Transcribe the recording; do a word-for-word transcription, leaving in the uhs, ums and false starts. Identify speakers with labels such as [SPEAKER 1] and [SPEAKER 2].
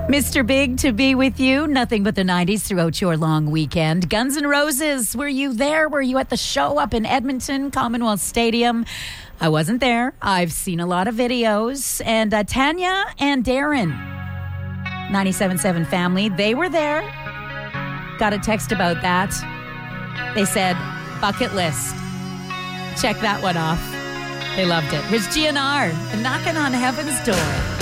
[SPEAKER 1] Mister Big to be with you. Nothing but the nineties throughout your long weekend. Guns N' Roses, were you there? Were you at the show up in Edmonton, Commonwealth Stadium? I wasn't there. I've seen a lot of videos. And uh, Tanya and Darren, ninety-seven point seven family, they were there. Got a text about that. They said, bucket list. Check that one off. They loved it. Here's G N R, knocking on heaven's door.